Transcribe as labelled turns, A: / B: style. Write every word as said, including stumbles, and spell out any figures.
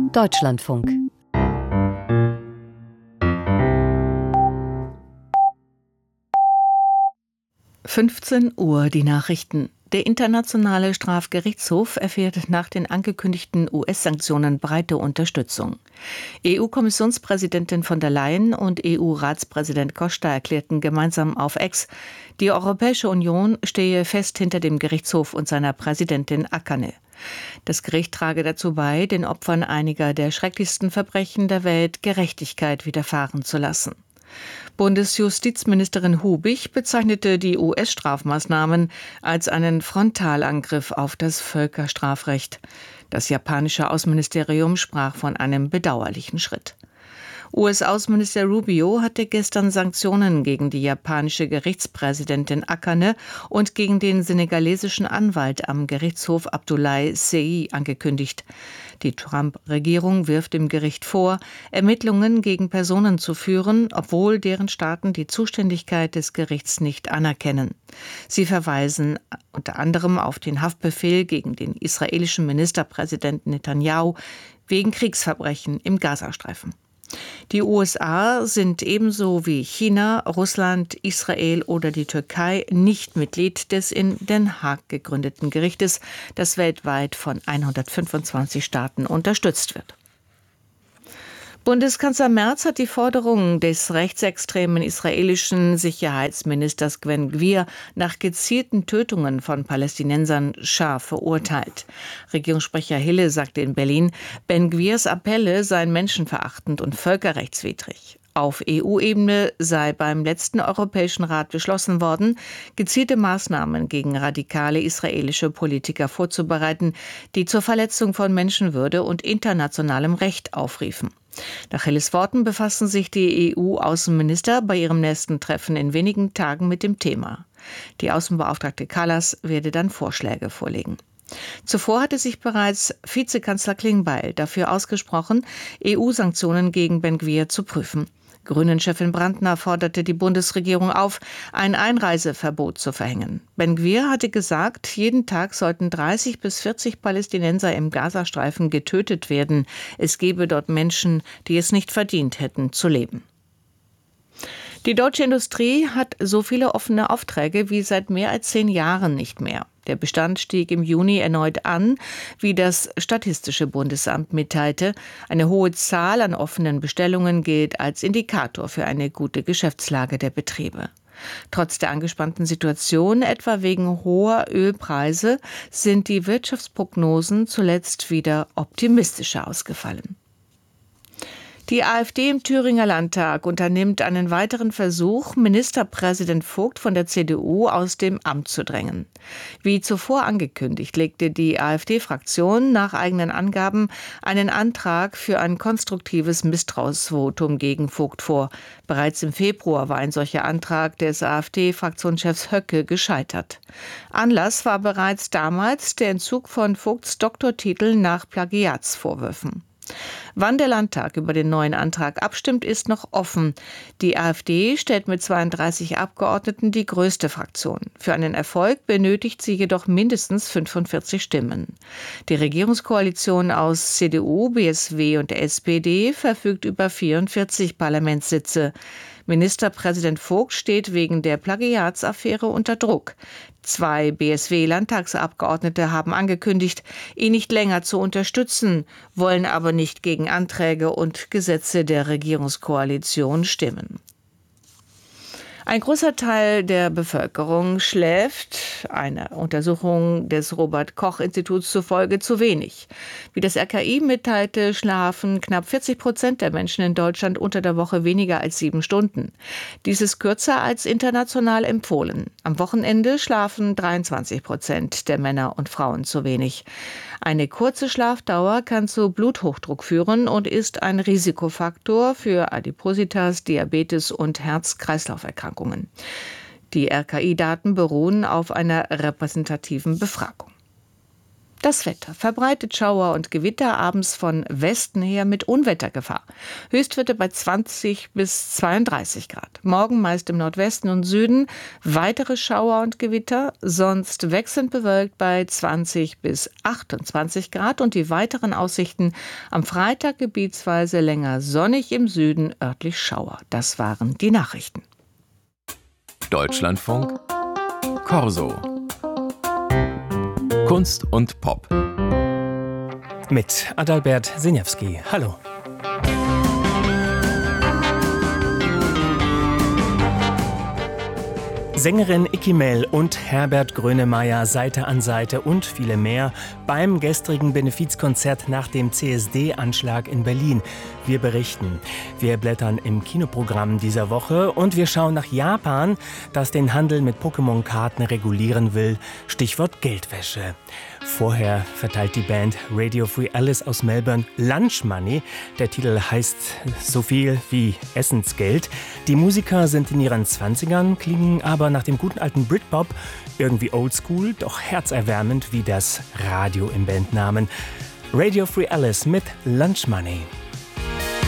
A: Deutschlandfunk. fünfzehn Uhr die Nachrichten. Der Internationale Strafgerichtshof erfährt nach den angekündigten U S-Sanktionen breite Unterstützung. E U-Kommissionspräsidentin von der Leyen und E U-Ratspräsident Costa erklärten gemeinsam auf X, die Europäische Union stehe fest hinter dem Gerichtshof und seiner Präsidentin Akane. Das Gericht trage dazu bei, den Opfern einiger der schrecklichsten Verbrechen der Welt Gerechtigkeit widerfahren zu lassen. Bundesjustizministerin Hubich bezeichnete die U S-Strafmaßnahmen als einen Frontalangriff auf das Völkerstrafrecht. Das japanische Außenministerium sprach von einem bedauerlichen Schritt. U S-Außenminister Rubio hatte gestern Sanktionen gegen die japanische Gerichtspräsidentin Akane und gegen den senegalesischen Anwalt am Gerichtshof Abdoulaye Seye angekündigt. Die Trump-Regierung wirft dem Gericht vor, Ermittlungen gegen Personen zu führen, obwohl deren Staaten die Zuständigkeit des Gerichts nicht anerkennen. Sie verweisen unter anderem auf den Haftbefehl gegen den israelischen Ministerpräsidenten Netanyahu wegen Kriegsverbrechen im Gazastreifen. Die U S A sind ebenso wie China, Russland, Israel oder die Türkei nicht Mitglied des in Den Haag gegründeten Gerichtes, das weltweit von hundertfünfundzwanzig Staaten unterstützt wird. Bundeskanzler Merz hat die Forderungen des rechtsextremen israelischen Sicherheitsministers Gwen Gvir nach gezielten Tötungen von Palästinensern scharf verurteilt. Regierungssprecher Hille sagte in Berlin, Ben Gvirs Appelle seien menschenverachtend und völkerrechtswidrig. Auf E U-Ebene sei beim letzten Europäischen Rat beschlossen worden, gezielte Maßnahmen gegen radikale israelische Politiker vorzubereiten, die zur Verletzung von Menschenwürde und internationalem Recht aufriefen. Nach Hilles Worten befassen sich die E U-Außenminister bei ihrem nächsten Treffen in wenigen Tagen mit dem Thema. Die Außenbeauftragte Kallas werde dann Vorschläge vorlegen. Zuvor hatte sich bereits Vizekanzler Klingbeil dafür ausgesprochen, E U-Sanktionen gegen Ben Gvir zu prüfen. Grünen-Chefin Brandner forderte die Bundesregierung auf, ein Einreiseverbot zu verhängen. Ben Gvir hatte gesagt, jeden Tag sollten dreißig bis vierzig Palästinenser im Gazastreifen getötet werden. Es gebe dort Menschen, die es nicht verdient hätten, zu leben. Die deutsche Industrie hat so viele offene Aufträge wie seit mehr als zehn Jahren nicht mehr. Der Bestand stieg im Juni erneut an, wie das Statistische Bundesamt mitteilte. Eine hohe Zahl an offenen Bestellungen gilt als Indikator für eine gute Geschäftslage der Betriebe. Trotz der angespannten Situation, etwa wegen hoher Ölpreise, sind die Wirtschaftsprognosen zuletzt wieder optimistischer ausgefallen. Die AfD im Thüringer Landtag unternimmt einen weiteren Versuch, Ministerpräsident Vogt von der C D U aus dem Amt zu drängen. Wie zuvor angekündigt, legte die AfD-Fraktion nach eigenen Angaben einen Antrag für ein konstruktives Misstrauensvotum gegen Vogt vor. Bereits im Februar war ein solcher Antrag des AfD-Fraktionschefs Höcke gescheitert. Anlass war bereits damals der Entzug von Vogts Doktortitel nach Plagiatsvorwürfen. Wann der Landtag über den neuen Antrag abstimmt, ist noch offen. Die AfD stellt mit zweiunddreißig Abgeordneten die größte Fraktion. Für einen Erfolg benötigt sie jedoch mindestens fünfundvierzig Stimmen. Die Regierungskoalition aus C D U, B S W und der S P D verfügt über vierundvierzig Parlamentssitze. Ministerpräsident Vogt steht wegen der Plagiatsaffäre unter Druck. Zwei B S W-Landtagsabgeordnete haben angekündigt, ihn nicht länger zu unterstützen, wollen aber nicht gegen Anträge und Gesetze der Regierungskoalition stimmen. Ein großer Teil der Bevölkerung schläft, einer Untersuchung des Robert-Koch-Instituts zufolge, zu wenig. Wie das R K I mitteilte, schlafen knapp vierzig Prozent der Menschen in Deutschland unter der Woche weniger als sieben Stunden. Dies ist kürzer als international empfohlen. Am Wochenende schlafen dreiundzwanzig Prozent der Männer und Frauen zu wenig. Eine kurze Schlafdauer kann zu Bluthochdruck führen und ist ein Risikofaktor für Adipositas, Diabetes und Herz-Kreislauf-Erkrankungen. Die R K I-Daten beruhen auf einer repräsentativen Befragung. Das Wetter verbreitet Schauer und Gewitter abends von Westen her mit Unwettergefahr. Höchstwerte bei zwanzig bis zweiunddreißig Grad. Morgen meist im Nordwesten und Süden weitere Schauer und Gewitter, sonst wechselnd bewölkt bei zwanzig bis achtundzwanzig Grad und die weiteren Aussichten am Freitag gebietsweise länger sonnig, im Süden örtlich Schauer. Das waren die Nachrichten.
B: Deutschlandfunk Corso. Kunst und Pop.
C: Mit Adalbert Sinjewski. Hallo. Sängerin Ikky Mell und Herbert Grönemeyer Seite an Seite und viele mehr beim gestrigen Benefizkonzert nach dem C S D-Anschlag in Berlin. Wir berichten. Wir blättern im Kinoprogramm dieser Woche und wir schauen nach Japan, das den Handel mit Pokémon-Karten regulieren will. Stichwort Geldwäsche. Vorher verteilt die Band Radio Free Alice aus Melbourne Lunch Money. Der Titel heißt so viel wie Essensgeld. Die Musiker sind in ihren Zwanzigern, klingen aber nach dem guten alten Britpop irgendwie oldschool, doch herzerwärmend wie das Radio im Bandnamen. Radio Free Alice mit Lunch Money.